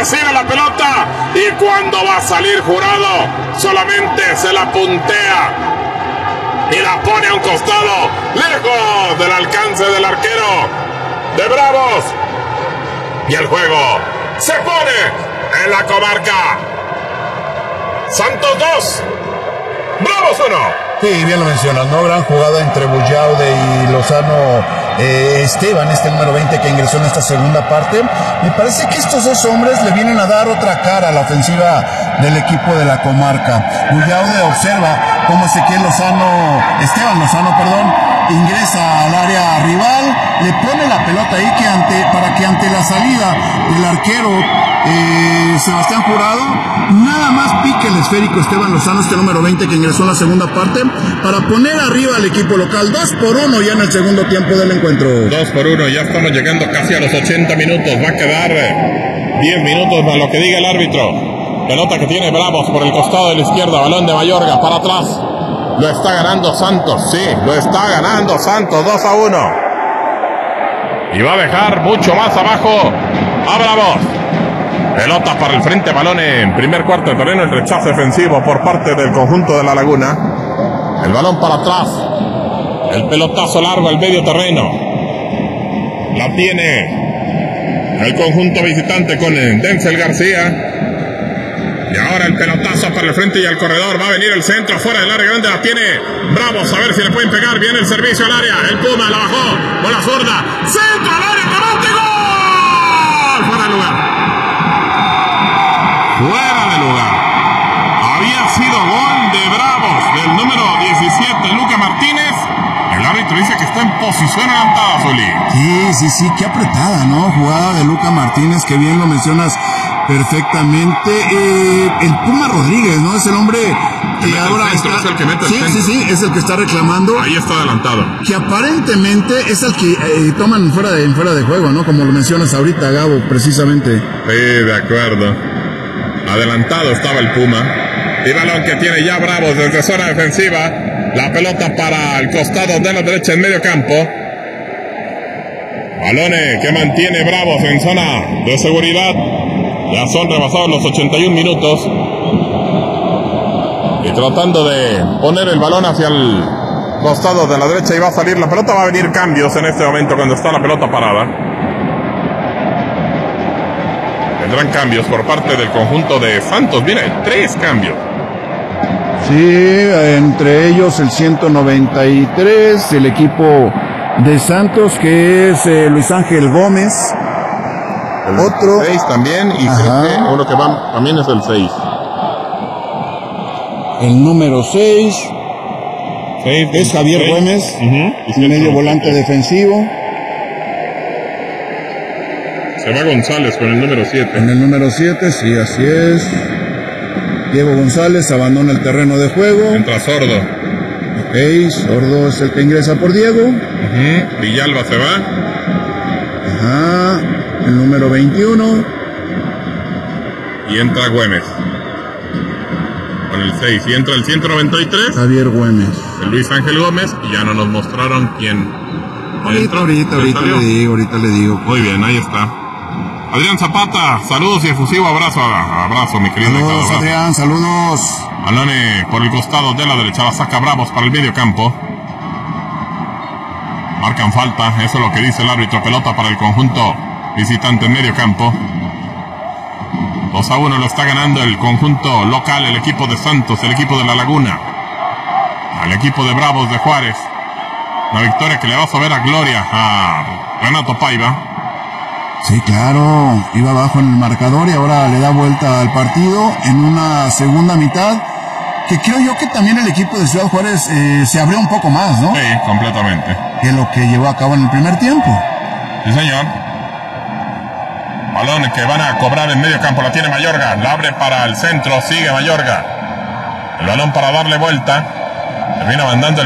recibe la pelota y cuando va a salir Jurado, solamente se la puntea y la pone a un costado, lejos del alcance del arquero de Bravos. Y el juego se pone en la comarca. Santos 2, Bravos 1. Sí, bien lo mencionas, ¿no? Gran jugada entre Bullaude y Lozano. Esteban, este número 20 que ingresó en esta segunda parte. Me parece que estos dos hombres le vienen a dar otra cara a la ofensiva del equipo de la comarca. Bullaude observa cómo Esteban Lozano, ingresa al área rival, le pone la pelota ahí para que ante la salida del arquero Sebastián Jurado, nada más pique el esférico Esteban Lozano, este número 20 que ingresó en la segunda parte, para poner arriba al equipo local. 2-1 ya en el segundo tiempo del encuentro. 2-1, ya estamos llegando casi a los 80 minutos. Va a quedar 10 minutos más lo que diga el árbitro. Pelota que tiene Bravos por el costado de la izquierda, balón de Mayorga para atrás. Lo está ganando Santos, sí, lo está ganando Santos, 2-1. Y va a dejar mucho más abajo a Bravos. Pelota para el frente, balón en primer cuarto de terreno, el rechazo defensivo por parte del conjunto de La Laguna. El balón para atrás, el pelotazo largo al medio terreno. La tiene el conjunto visitante con Denzel García. Y ahora el pelotazo para el frente y al corredor. Va a venir el centro fuera del área grande. La tiene Bravos. A ver si le pueden pegar. Viene el servicio al área. El Puma la bajó con la zurda. Centro al área. ¡Remate! ¡Gol! Fuera de lugar. Fuera de lugar. Había sido gol de Bravos del número 17, Luca Martínez. El árbitro dice que está en posición adelantada, Zuli. Sí, qué apretada, ¿no? Jugada de Luca Martínez, que bien lo mencionas perfectamente. El Puma Rodríguez, ¿no? Es el hombre que ahora está... Es el que mete el centro. Sí, es el que está reclamando. Ahí está adelantado. Que aparentemente es el que toman fuera de juego, ¿no? Como lo mencionas ahorita, Gabo, precisamente. Sí, de acuerdo. Adelantado estaba el Puma. Y balón que tiene ya Bravos desde zona defensiva. La pelota para el costado de la derecha en medio campo. Balones que mantiene Bravos en zona de seguridad. Ya son rebasados los 81 minutos. Y tratando de poner el balón hacia el costado de la derecha y va a salir la pelota. Va a venir cambios en este momento cuando está la pelota parada. Vendrán cambios por parte del conjunto de Santos. Viene 3 cambios. Sí, entre ellos el 193, el equipo de Santos, que es Luis Ángel Gómez. El otro 6 también, y creo que uno que va también es el 6. El número 6 es Javier 6. Gómez, Y medio volante defensivo. Se va González con el número 7. En el número 7, sí, así es. Diego González abandona el terreno de juego. Entra Sordo. Ok, Sordo es el que ingresa por Diego. Villalba se va. El número 21. Y entra Güemes con el 6. Y entra el 193. Javier Güemes. El Luis Ángel Gómez. Y ya no nos mostraron quién. Ahorita le digo. Muy bien, ahí está. Adrián Zapata, saludos y efusivo abrazo, mi querido. Saludos, Adrián, saludos. Alone por el costado de la derecha, la saca Bravos para el medio campo. Marcan falta, eso es lo que dice el árbitro. Pelota para el conjunto visitante en medio campo. 2-1 lo está ganando el conjunto local, el equipo de Santos, el equipo de La Laguna, al equipo de Bravos de Juárez. La victoria que le va a saber a gloria a Renato Paiva. Sí, claro, iba abajo en el marcador y ahora le da vuelta al partido en una segunda mitad, que creo yo que también el equipo de Ciudad Juárez se abrió un poco más, ¿no? Sí, completamente. Que lo que llevó a cabo en el primer tiempo. Sí, señor. Balón que van a cobrar en medio campo, la tiene Mayorga, la abre para el centro, sigue Mayorga. El balón para darle vuelta, termina mandando el